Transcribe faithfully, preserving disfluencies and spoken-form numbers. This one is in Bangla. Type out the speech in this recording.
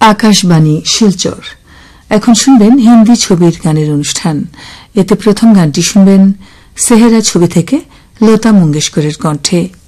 আকাশবাণী শিলচর। এখন শুনবেন হিন্দি ছবির গানের অনুষ্ঠান। এতে প্রথম গানটি শুনবেন সেহেরা ছবি থেকে লতা মঙ্গেশকরের কণ্ঠে।